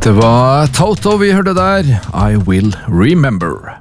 Det var Toto vi hørte der, I Will Remember.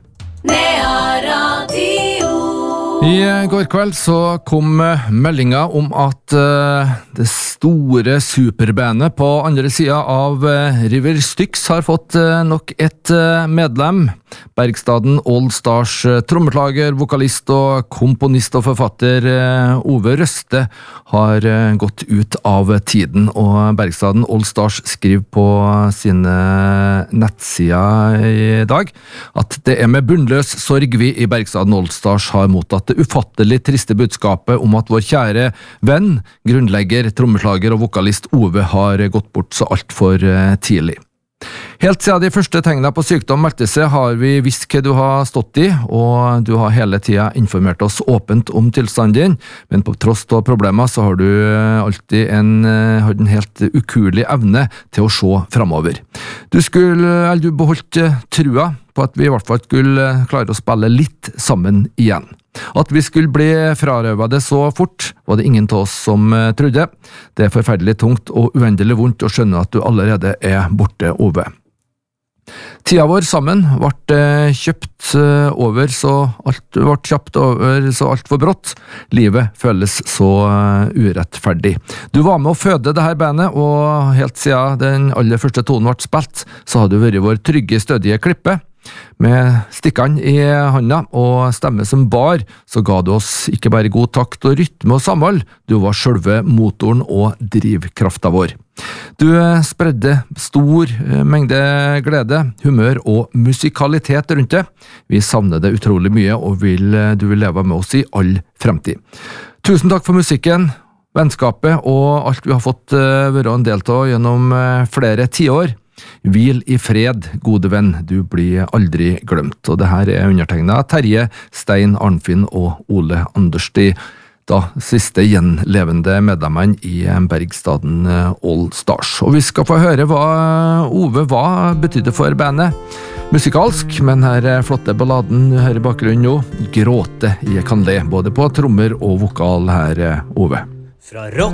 I går kveld så kom meldinga om at det store superbandet på andre sida av River Styx har fått nok et medlem. Bergstaden All Stars trommeslager, vokalist og komponist og forfatter Ove Røste har gått ut av tiden, og Bergstaden All Stars skriver på sine nettsider i dag at det er med bunnløs sorg vi i Bergstaden All Stars har mottatt det ufattelig triste budskapet om at vår kjære venn, grunnlegger, trommeslager og vokalist Ove har gått bort så alt for tidlig. Helt siden de første tegnene på sykdom meldte seg har vi visst hva du har stått i, og du har hele tiden informert oss åpent om tilstanden din, men på tross av problemer så har du alltid hatt en helt ukuelig evne til å se fremover. Du beholdt trua på at vi i hvert fall skulle klare å spille litt sammen igjen. At vi skulle bli frarøvet det så fort, var det ingen av oss som trodde. Det er forferdelig tungt og uendelig vondt å skjønne at du allerede er borte, Ove. Tida vår sammen ble kjøpt over så alt for brått. Livet føles så urettferdig. Du var med å føde det her bandet, og helt siden den aller første tonen ble spilt, så hadde du vært vår trygge, stødige klippe. Med stikkene i handa og stemme som bar, så ga du oss ikke bare god takt og rytme og samhold, du var selve motoren og drivkrafta vår. Du spredde stor mengde glede, humør og musikalitet rundt det. Vi savner det utrolig mye, og du vil leve med oss i all fremtid. Tusen takk for musikken, vennskapet og alt vi har fått være en del av gjennom flere tiår. Hvil i fred, gode venn, du blir aldri glemt. Og det her er undertegnet Terje, Stein, Arnfinn og Ole Andersti, da siste gjenlevende medlemmene i Bergstaden All Stars. Og vi skal få høre hva Ove betydde for bandet. Musikalsk, men her flotte balladen her i bakgrunnen nå, Gråte jeg kan le, både på trommer og vokal her, Ove. Fra rock